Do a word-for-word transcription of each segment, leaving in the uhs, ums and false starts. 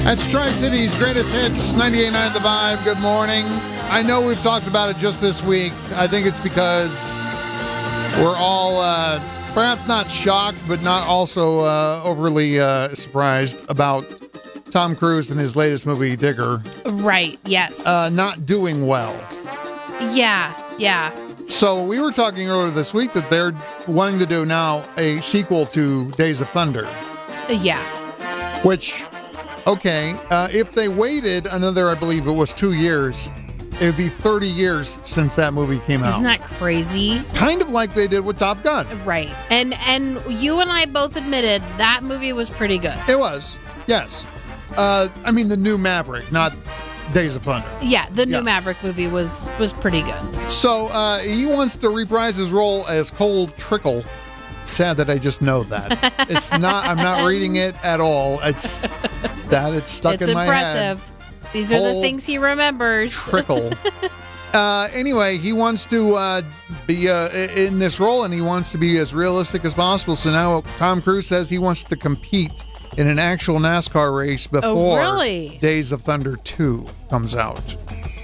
That's Tri-City's greatest hits, ninety-eight point nine The Vibe. Good morning. I know we've talked about it just this week. I think it's because we're all uh, perhaps not shocked, but not also uh, overly uh, surprised about Tom Cruise and his latest movie, Digger. Right, yes. Uh, not doing well. Yeah, yeah. So we were talking earlier this week that they're wanting to do now a sequel to Days of Thunder. Yeah. Which... Okay, uh, if they waited another, I believe it was two years, it would be thirty years since that movie came out. Isn't that crazy? Kind of like they did with Top Gun. Right. And and you and I both admitted that movie was pretty good. It was, yes. Uh, I mean, the new Maverick, not Days of Thunder. Yeah, the new Yeah. Maverick movie was, was pretty good. So uh, he wants to reprise his role as Cole Trickle. Sad that I just know that. It's not, I'm not reading it at all. It's that it's stuck it's in my impressive. head. These are Cole the things he remembers. Trickle. uh, anyway, he wants to uh, be uh, in this role, and he wants to be as realistic as possible. So now Tom Cruise says he wants to compete in an actual NASCAR race before Oh, really? Days of Thunder two comes out.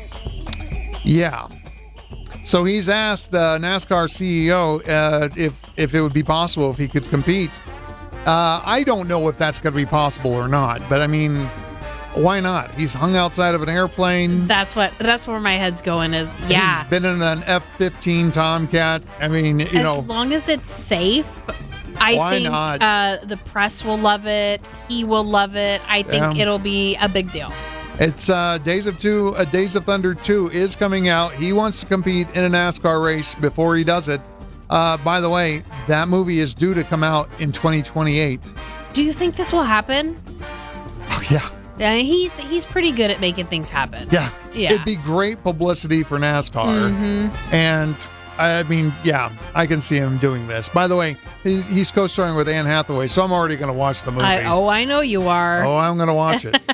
Yeah. So he's asked the NASCAR C E O uh, if if it would be possible if he could compete. Uh, I don't know if that's going to be possible or not, but I mean, why not? He's hung outside of an airplane. That's what that's where my head's going is yeah. He's been in an F fifteen Tomcat. I mean, you as know, long as it's safe, I Why think not? Uh, the press will love it. He will love it. I think Yeah. it'll be a big deal. it's uh, Days of Two. Uh, Days of Thunder two is coming out. He wants to compete in a NASCAR race before he does it. Uh, by the way, that movie is due to come out in twenty twenty-eight. Do you think this will happen? Oh yeah. Yeah, he's he's pretty good at making things happen. Yeah. Yeah. It'd be great publicity for NASCAR. Mm-hmm. And I mean, yeah, I can see him doing this. By the way, he's, he's co-starring with Anne Hathaway, so I'm already going to watch the movie. I, oh, I know you are. Oh, I'm going to watch it.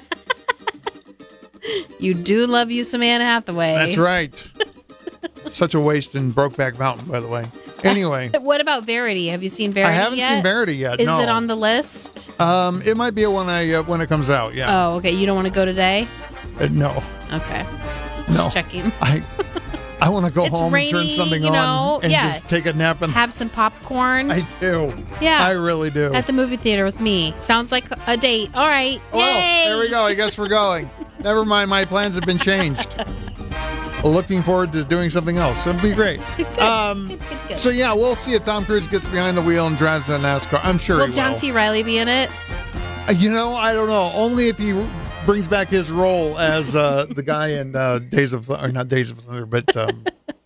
You do love you some Anne Hathaway. That's right. Such a waste in Brokeback Mountain, by the way. Anyway, What about Verity? Have you seen Verity I haven't yet? seen Verity yet. Is no. it on the list? Um, it might be a when I uh, when it comes out. Yeah. Oh, okay. You don't want to go today? Uh, no. Okay. No. Just checking. I I want to go It's home rainy, and turn something you on know, and yeah. just take a nap and Have some popcorn I do. Yeah. I really do. at the movie theater with me. Sounds like a date. All right. Well, Yay. there we go. I guess we're going. Never mind. My plans have been changed. Looking forward to doing something else. It'll be great. Um, Good, good, good. so, yeah, we'll see if Tom Cruise gets behind the wheel and drives a NASCAR. I'm sure Will he John will. C. Reilly be in it? Uh, You know, I don't know. Only if he brings back his role as uh, the guy in uh, Days of Thunder, or not Days of Thunder, but um,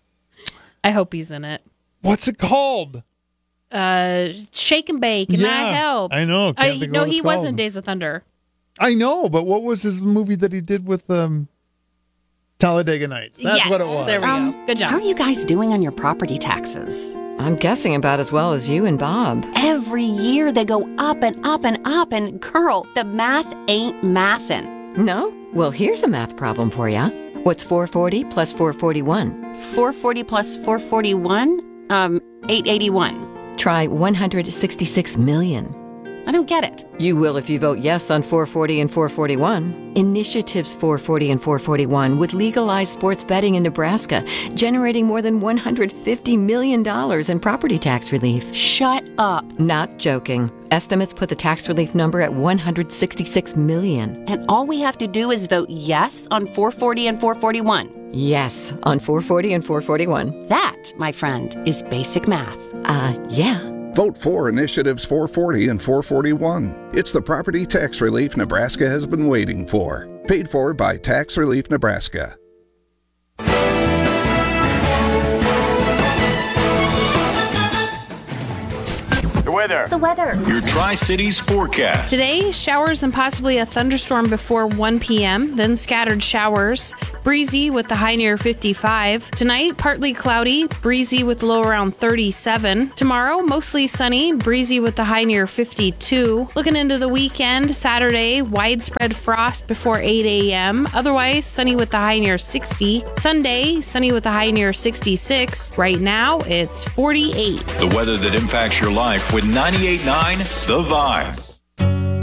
I hope he's in it. what's it called? Uh, Shake and Bake, and Yeah, I helped. I know. Can't I, think of no, what he it's was called. in Days of Thunder. I know, but what was his movie that he did with um, Talladega Nights? That's yes, what it was. There we Um, go. Good How are job. you guys doing on your property taxes? I'm guessing about as well as you and Bob. Every year they go up and up and up, and girl, the math ain't mathin'. No? Well, here's a math problem for ya. What's four forty plus four forty-one? four forty plus four forty-one? Um, eight eighty-one. Try one hundred sixty-six million. I don't get it. You will if you vote yes on four forty and four forty-one. Initiatives four forty and four forty-one would legalize sports betting in Nebraska, generating more than one hundred fifty million dollars in property tax relief. Shut up. Not joking. Estimates put the tax relief number at one hundred sixty-six million. And all we have to do is vote yes on four forty and four forty-one. Yes, on four forty and four forty-one. That, my friend, is basic math. Uh, yeah. Vote for Initiatives four forty and four forty-one. It's the property tax relief Nebraska has been waiting for. Paid for by Tax Relief Nebraska. The weather. The weather. Your Tri-Cities forecast. Today, showers and possibly a thunderstorm before one p.m., then scattered showers. Breezy with the high near fifty-five. Tonight, partly cloudy, breezy with the low around thirty-seven. Tomorrow, mostly sunny, breezy with the high near fifty-two. Looking into the weekend, Saturday, widespread frost before eight a.m. Otherwise, sunny with the high near sixty. Sunday, sunny with the high near sixty-six. Right now, it's forty-eight. The weather that impacts your life with ninety-eight point nine The Vibe.